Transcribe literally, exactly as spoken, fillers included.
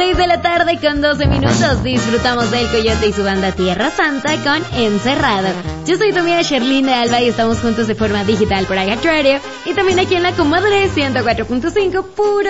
seis de la tarde con doce minutos. Disfrutamos del Coyote y su banda Tierra Santa con Encerrado. Yo soy tu amiga Sherlyn de Alba y estamos juntos de forma digital por iHeartRadio y también aquí en la Comadre ciento cuatro punto cinco, puro